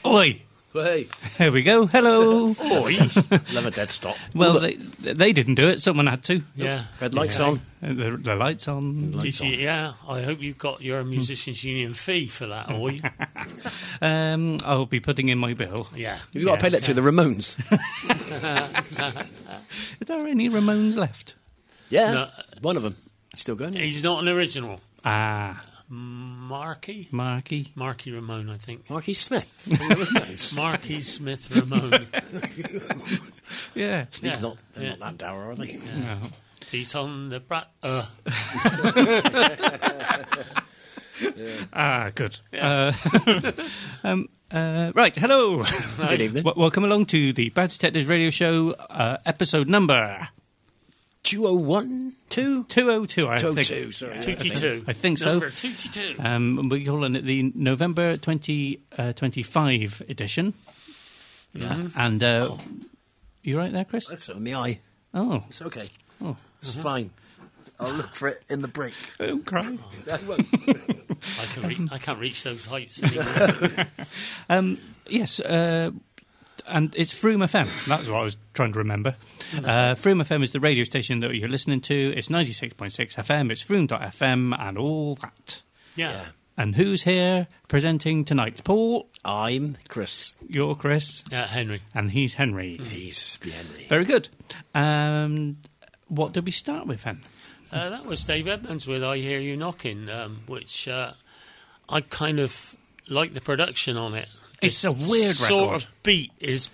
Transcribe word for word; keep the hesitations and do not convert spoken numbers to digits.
Oi! Hey. Here we go. Hello. Oi. Love a dead stop. Well, they, they didn't do it. Someone had to. Yeah. Red lights yeah. on. Uh, The, the lights on. Did you? Yeah. I hope you've got your Musicians Union fee for that, Oi. Um, I'll be putting in my bill. Yeah. You've got to pay that to the Ramones. Are there any Ramones left? Yeah. No. One of them. Still going. He's not an original. Ah, Marky? Marky. Marky Ramone, I think. Marky Smith. From the Ramones. Marky Smith Ramone. Yeah. He's Yeah. not, they're Yeah. not that dour, are they? No. He's on the brat. Uh. Ah, good. Uh, um, uh, right, hello. Good evening. W- welcome along to the Bad Detectives Radio Show, uh, episode number two oh one? two? two oh two, I think. two oh two, sorry. Two-two-two. I think so. Number two-two-two. Um, we're calling it the November twenty twenty-five edition. Yeah. And uh, you right there, Chris? That's on the eye. Oh, It's okay. oh, It's fine. I'll look for it in the break. don't cry. I won't. I, can re- I can't reach those heights anymore. Um, yes, uh, and it's Froome F M. That's what I was trying to remember. Uh, Froome F M is the radio station that you're listening to. It's ninety-six point six F M. It's Froome dot F M and all that. Yeah. Yeah. And who's here presenting tonight? Paul, I'm Chris. you're Chris, Yeah, Henry. and he's Henry. Jesus, be Henry. Very good. Um, what did we start with, Hen? Uh, that was Dave Edmonds with I Hear You Knocking, um, which uh, I kind of like the production on it. It's This a weird sort record. of beat is